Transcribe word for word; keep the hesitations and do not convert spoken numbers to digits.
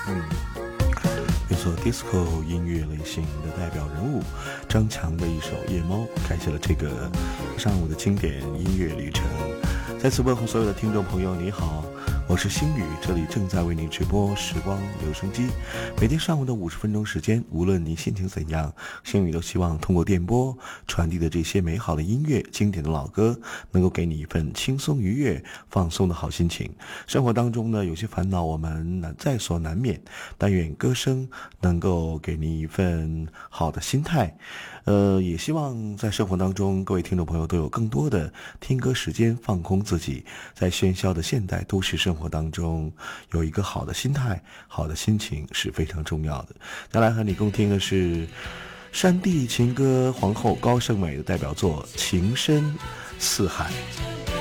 嗯，没错 ，disco 音乐类型的代表人物张强的一首《夜猫》开启了这个上午的经典音乐旅程。再次问候所有的听众朋友，你好，我是星宇，这里正在为您直播时光留声机。每天上午的五十分钟时间，无论你心情怎样，星宇都希望通过电波传递的这些美好的音乐、经典的老歌，能够给你一份轻松愉悦、放松的好心情。生活当中呢，有些烦恼我们难在所难免，但愿歌声能够给你一份好的心态。呃，也希望在生活当中，各位听众朋友都有更多的听歌时间，放空自己，在喧嚣的现代都市生活当中，有一个好的心态、好的心情是非常重要的。再来和你共听的是山地情歌皇后高胜美的代表作《情深似海》。